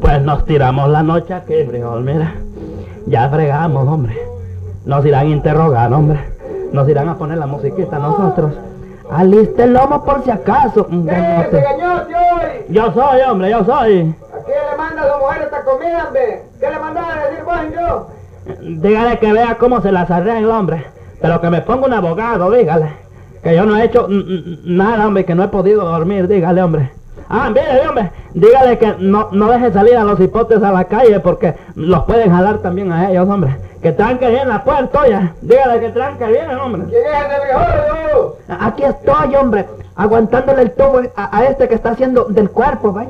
Pues nos tiramos la noche aquí, frijol, mira. Ya fregamos, hombre. Nos irán a interrogar, hombre. Nos irán a poner la musiquita a nosotros. Aliste el lomo por si acaso. Pequeñote hoy! Yo soy, hombre, yo soy. ¿A quién le manda a su mujer esta comida, hombre? ¿Qué le mandaba a decir vos y yo? Dígale que vea cómo se las arregla, hombre. Pero que me ponga un abogado, dígale. Que yo no he hecho nada, hombre, que no he podido dormir, dígale, hombre. Mire, hombre, dígale que no deje salir a los hipotes a la calle porque los pueden jalar también a ellos, hombre. Que tranque bien la puerta, ya. Dígale que tranque bien, hombre. ¿Quién es ese frijol, yo? Aquí estoy, hombre, aguantándole el tubo a este que está haciendo del cuerpo, vaya.